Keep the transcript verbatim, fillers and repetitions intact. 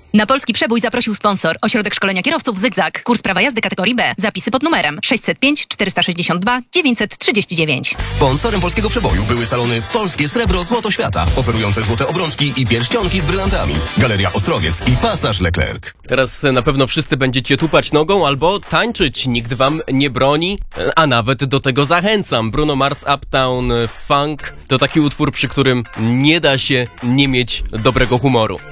Na polski przebój zaprosił sponsor. Ośrodek Szkolenia Kierowców Zygzak. Kurs prawa jazdy kategorii B. Zapisy pod numerem sześćset pięć czterysta sześćdziesiąt dwa dziewięćset trzydzieści dziewięć. Sponsorem polskiego przeboju były salony Polskie Srebro Złoto Świata, oferujące złote obrączki i pierścionki z brylantami. Galeria Ostrowiec i Pasaż Leclerc. Teraz na pewno wszyscy będziecie tupać nogą albo tańczyć. Nikt wam nie broni, a nawet do tego zachęcam. Bruno Mars, Uptown Funk to taki utwór, przy którym nie da się nie mieć dobrego humoru.